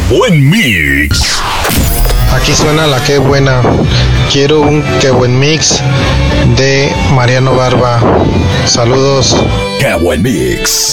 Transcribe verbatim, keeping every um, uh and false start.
buen mix. Aquí suena la que buena. Quiero un que buen mix de Mariano Barba. Saludos. Qué buen mix.